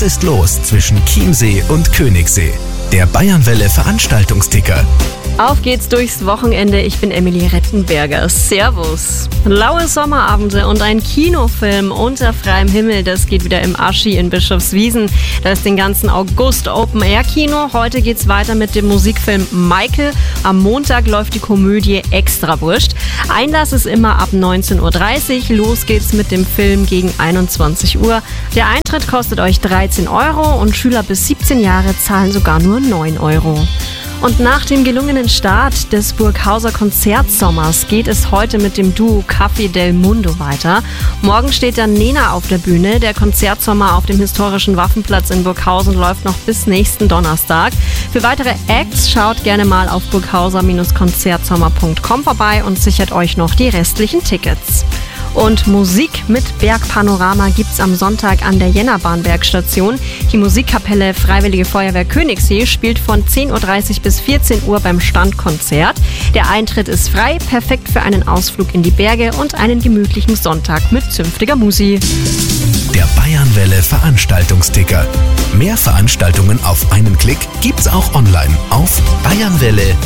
Was ist los zwischen Chiemsee und Königssee? Der Bayernwelle Veranstaltungsticker. Auf geht's durchs Wochenende. Ich bin Emilie Rettenberger. Servus. Laue Sommerabende und ein Kinofilm unter freiem Himmel. Das geht wieder im Aschi in Bischofswiesen. Da ist den ganzen August Open-Air-Kino. Heute geht's weiter mit dem Musikfilm Michael. Am Montag läuft die Komödie Extrawurst. Einlass ist immer ab 19:30 Uhr. Los geht's mit dem Film gegen 21 Uhr. Der Eintritt kostet euch 13 € und Schüler bis 17 Jahre zahlen sogar nur 9 €. Und nach dem gelungenen Start des Burghauser Konzertsommers geht es heute mit dem Duo Café del Mundo weiter. Morgen steht dann Nena auf der Bühne. Der Konzertsommer auf dem historischen Waffenplatz in Burghausen läuft noch bis nächsten Donnerstag. Für weitere Acts schaut gerne mal auf burghauser-konzertsommer.com vorbei und sichert euch noch die restlichen Tickets. Und Musik mit Bergpanorama gibt's am Sonntag an der Jennerbahnbergstation. Die Musikkapelle Freiwillige Feuerwehr Königssee spielt von 10:30 Uhr bis 14 Uhr beim Standkonzert. Der Eintritt ist frei, perfekt für einen Ausflug in die Berge und einen gemütlichen Sonntag mit zünftiger Musi. Der Bayernwelle Veranstaltungsticker. Mehr Veranstaltungen auf einen Klick gibt's auch online auf bayernwelle.at.